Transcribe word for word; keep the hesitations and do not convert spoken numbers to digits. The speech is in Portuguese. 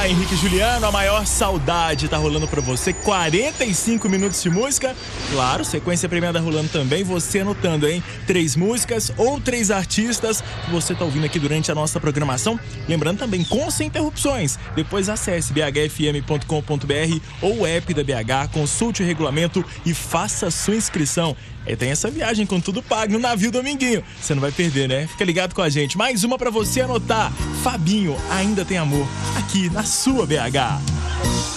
lá, Henrique e Juliano, a maior saudade tá rolando pra você. quarenta e cinco minutos de música. Claro, sequência premiada rolando também. Você anotando, hein? Três músicas ou três artistas que você tá ouvindo aqui durante a nossa programação. Lembrando também, com sem interrupções. Depois acesse b h f m ponto com ponto b r ou o app da B H, consulte o regulamento e faça sua inscrição. E tem essa viagem com tudo pago no navio Dominguinho. Você não vai perder, né? Fica ligado com a gente. Mais uma pra você anotar. Fabinho, Ainda Tem Amor, aqui na sua B H.